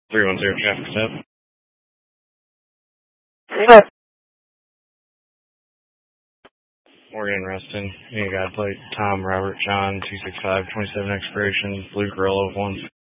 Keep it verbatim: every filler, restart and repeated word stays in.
three one zero traffic step. Yeah. Morgan Rustin. You got plate Tom Robert John two six five twenty seven expiration blue Corolla one.